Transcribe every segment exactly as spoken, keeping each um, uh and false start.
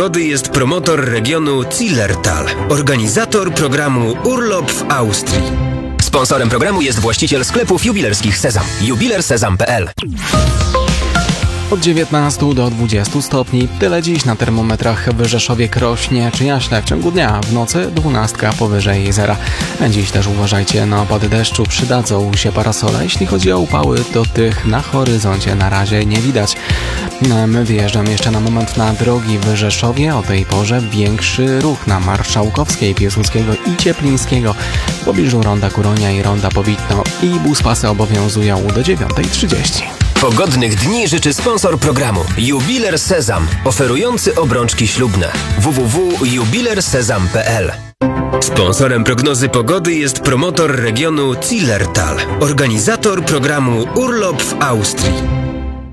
pogody jest promotor regionu Zillertal, organizator programu Urlop w Austrii. Sponsorem programu jest właściciel sklepów jubilerskich Sezam. jubiler sezam kropka p l. Od dziewiętnastu do dwudziestu stopni. Tyle dziś na termometrach w Rzeszowie, Krośnie czy Jaśle. W ciągu dnia w nocy dwunastka powyżej zera. Dziś też uważajcie na opady deszczu. Przydadzą się parasole. Jeśli chodzi o upały, to tych na horyzoncie na razie nie widać. My wyjeżdżamy jeszcze na moment na drogi w Rzeszowie. O tej porze większy ruch na Marszałkowskiej, Piłsudskiego i Cieplińskiego. W pobliżu Ronda Kuronia i Ronda Powitno. I buspasy obowiązują do dziewiątej trzydzieści. Pogodnych dni życzy sponsor programu Jubiler Sezam, oferujący obrączki ślubne. w w w kropka jubiler sezam kropka p l. Sponsorem prognozy pogody jest promotor regionu Zillertal, organizator programu Urlop w Austrii.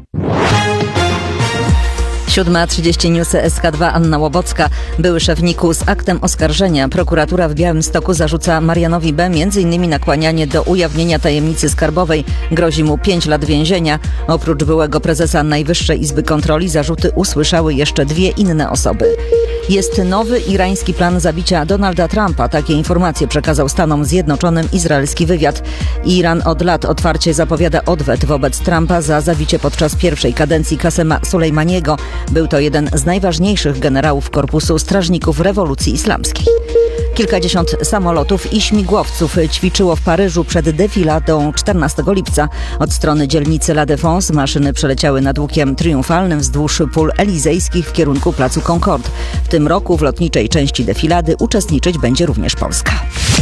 siódma trzydzieści News S K dwa, Anna Łobocka. Były szef N I K-u z aktem oskarżenia. Prokuratura w Białymstoku zarzuca Marianowi B. m.in. nakłanianie do ujawnienia tajemnicy skarbowej. Grozi mu pięć lat więzienia. Oprócz byłego prezesa Najwyższej Izby Kontroli zarzuty usłyszały jeszcze dwie inne osoby. Jest nowy irański plan zabicia Donalda Trumpa. Takie informacje przekazał Stanom Zjednoczonym izraelski wywiad. Iran od lat otwarcie zapowiada odwet wobec Trumpa za zabicie podczas pierwszej kadencji Kasema Sulejmaniego. Był to jeden z najważniejszych generałów Korpusu Strażników Rewolucji Islamskiej. Kilkadziesiąt samolotów i śmigłowców ćwiczyło w Paryżu przed defiladą czternastego lipca. Od strony dzielnicy La Défense maszyny przeleciały nad łukiem triumfalnym wzdłuż pól elizejskich w kierunku placu Concorde. W tym roku w lotniczej części defilady uczestniczyć będzie również Polska.